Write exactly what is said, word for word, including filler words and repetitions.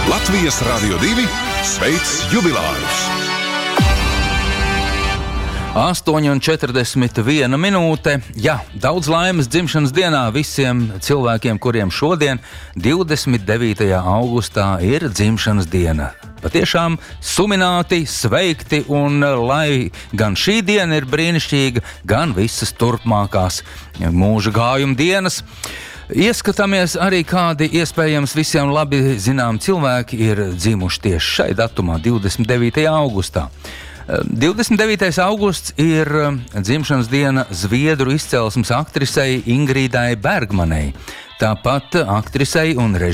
Latvijas Radio divi sveic jubilārus! astoņi un četrdesmit viena minūte. Jā, daudz laimes dzimšanas dienā visiem cilvēkiem, kuriem šodien, divdesmit devītajā augustā, ir dzimšanas diena. Patiešām sumināti, sveikti, un lai gan šī diena ir brīnišķīga, gan visas turpmākās mūža gājuma dienas. Ieskatāmies arī, kādi iespējams visiem labi zinām cilvēki ir dzimuši tieši šai datumā, divdesmit devītajā augustā. divdesmit devītais augusts ir dzimšanas diena zviedru izcelsmes aktrisei Ingridai Bergmanai, tāpat aktrisei un režisierei